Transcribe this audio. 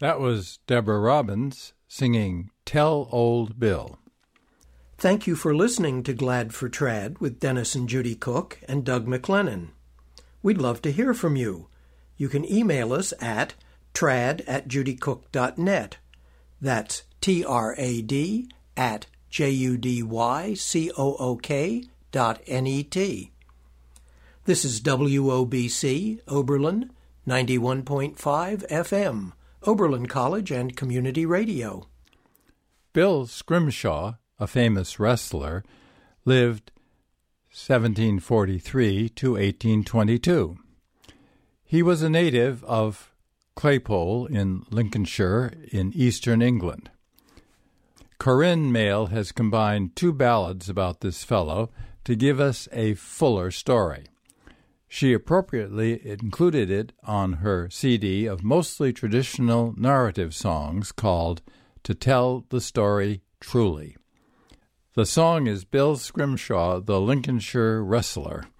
That was Deborah Robbins singing Tell Old Bill. Thank you for listening to Glad for Trad with Dennis and Judy Cook and Doug McLennan. We'd love to hear from you. You can email us at trad@judycook.net. That's trad@judycook.net. This is WOBC, Oberlin, 91.5 FM, Oberlin College and Community Radio. Bill Scrimshaw, a famous wrestler, lived 1743 to 1822. He was a native of Claypole in Lincolnshire in eastern England. Corinne Mayle has combined two ballads about this fellow to give us a fuller story. She appropriately included it on her CD of mostly traditional narrative songs called To Tell the Story Truly. The song is Bill Scrimshaw, the Lincolnshire Wrestler.